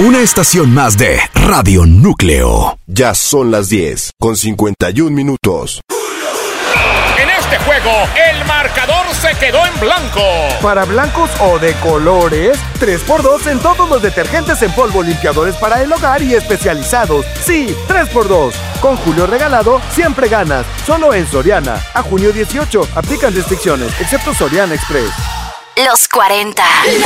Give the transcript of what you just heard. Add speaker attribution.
Speaker 1: Una estación más de Radio Núcleo.
Speaker 2: Ya son las 10:51.
Speaker 3: En este juego, el marcador se quedó en blanco.
Speaker 4: Para blancos o de colores, 3x2 en todos los detergentes en polvo, limpiadores para el hogar y especializados. Sí, 3x2. Con Julio regalado, siempre ganas. Solo en Soriana. A junio 18. Aplican restricciones, excepto Soriana Express.
Speaker 5: Los 40.